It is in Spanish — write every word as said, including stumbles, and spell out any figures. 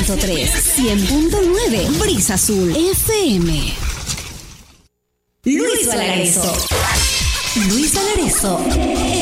punto tres, cien punto nueve, Brisa Azul F M. Luis Valareso. Luis Valareso.